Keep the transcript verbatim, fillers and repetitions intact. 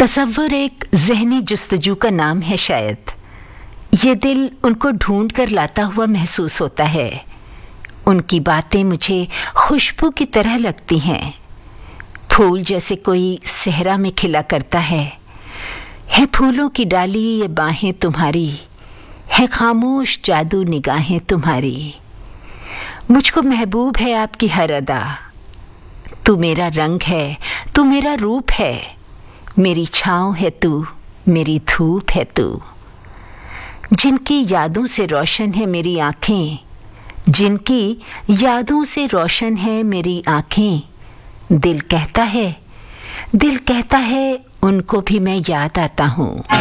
तसव्वुर एक ज़हनी जुस्तजू का नाम है शायद। ये दिल उनको ढूंढ कर लाता हुआ महसूस होता है। उनकी बातें मुझे खुशबू की तरह लगती हैं, फूल जैसे कोई सहरा में खिला करता है। है फूलों की डाली ये बाहें तुम्हारी, है खामोश जादू निगाहें तुम्हारी। मुझको महबूब है आपकी हर अदा, तू मेरा रंग है, तू मेरा रूप है, मेरी छाँव है तू, मेरी धूप है तू। जिनकी यादों से रोशन है मेरी आँखें, जिनकी यादों से रोशन है मेरी आँखें, दिल कहता है दिल कहता है उनको भी मैं याद आता हूँ।